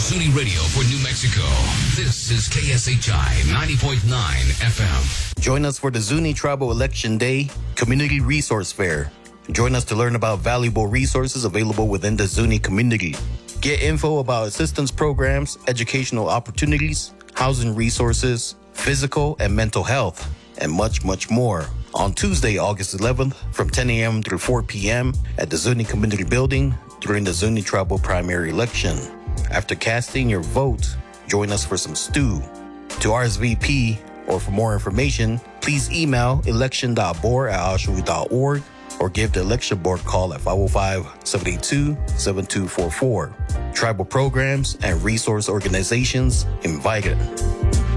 Zuni Radio for New Mexico. This is KSHI 90.9 FM. Join us for the Zuni Tribal Election Day Community Resource Fair. Join us to learn about valuable resources available within the Zuni community. Get info about assistance programs, educational opportunities, housing resources, physical and mental health, and much, much more. On Tuesday, August 11th, from 10 a.m. through 4 p.m. at the Zuni Community Building during the Zuni Tribal Primary Election. After casting your vote, join us for some stew. To RSVP or for more information, please email election.board@oshawi.org or give the election board call at 505-782-7244. Tribal programs and resource organizations invited.